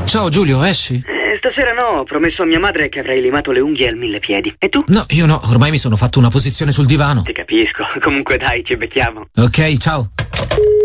Ciao Giulio, esci? Stasera no, ho promesso a mia madre che avrei limato le unghie al 1000 piedi. E tu? No, io no, ormai mi sono fatto una posizione sul divano. Ti capisco. Comunque dai, ci becchiamo. Ok, ciao.